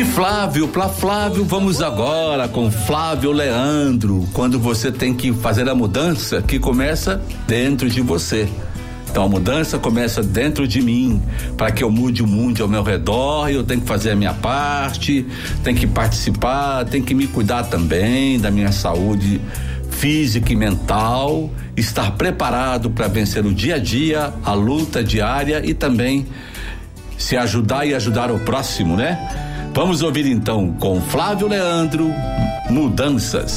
De Flávio para Flávio, vamos agora com Flávio Leandro. Quando você tem que fazer a mudança que começa dentro de você. Então a mudança começa dentro de mim, para que eu mude o mundo ao meu redor. Eu tenho que fazer a minha parte, tenho que participar, tenho que me cuidar também da minha saúde física e mental, estar preparado para vencer o dia a dia, a luta diária e também se ajudar e ajudar o próximo, né? Vamos ouvir então com Flávio Leandro, Mudanças.